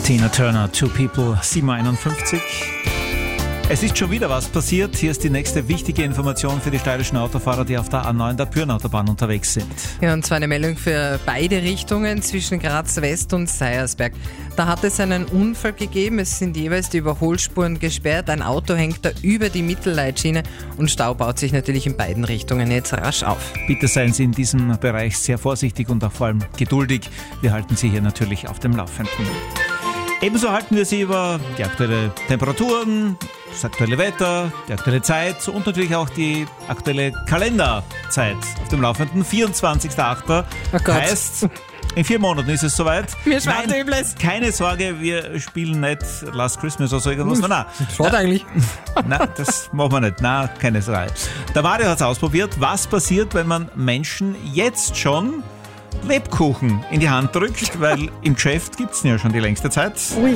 Tina Turner, Two People, 7:51. Es ist schon wieder was passiert. Hier ist die nächste wichtige Information für die steirischen Autofahrer, die auf der A9 der Pyrnautaubahn unterwegs sind. Ja, und zwar eine Meldung für beide Richtungen zwischen Graz West und Seiersberg. Da hat es einen Unfall gegeben. Es sind jeweils die Überholspuren gesperrt. Ein Auto hängt da über die Mittelleitschiene und Stau baut sich natürlich in beiden Richtungen jetzt rasch auf. Bitte seien Sie in diesem Bereich sehr vorsichtig und auch vor allem geduldig. Wir halten Sie hier natürlich auf dem Laufenden. Ebenso halten wir Sie über die aktuellen Temperaturen, das aktuelle Wetter, die aktuelle Zeit und natürlich auch die aktuelle Kalenderzeit auf dem Laufenden. 24.08. heißt, in 4 Monaten ist es soweit. Mir schwant übles. Keine Sorge, wir spielen nicht Last Christmas oder so irgendwas. Nein, Eigentlich. Nein, das machen wir nicht. Nein, keine Sorge. Der Mario hat es ausprobiert. Was passiert, wenn man Menschen jetzt schon Lebkuchen in die Hand drückt, weil im Geschäft gibt es ja schon die längste Zeit.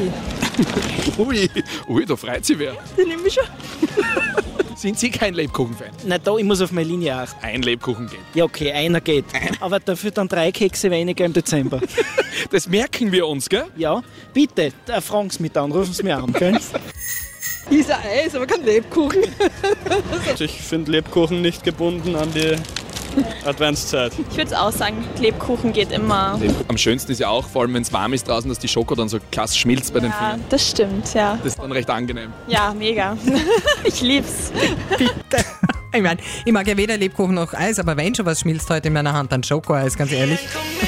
Ui, da freut sich wer. Den nehme ich schon. Sind Sie kein Lebkuchen-Fan? Na da, ich muss auf meine Linie achten. Ein Lebkuchen geht. Ja okay, einer geht. Aber dafür dann 3 Kekse weniger im Dezember. Das merken wir uns, gell? Ja, bitte, fragen Sie mich an, rufen Sie mich an, gell? Ist ein Eis, aber kein Lebkuchen. Ich finde Lebkuchen nicht gebunden an die Adventszeit. Ich würde auch sagen, Lebkuchen geht immer. Am schönsten ist ja auch, vor allem wenn es warm ist draußen, dass die Schoko dann so klasse schmilzt bei den Ja, Fingern. das stimmt, ja. Das ist dann recht angenehm. Ja, mega. Ich lieb's. Bitte. Ich meine, ich mag ja weder Lebkuchen noch Eis, aber wenn schon was schmilzt heute in meiner Hand, dann Schokoeis, ganz ehrlich.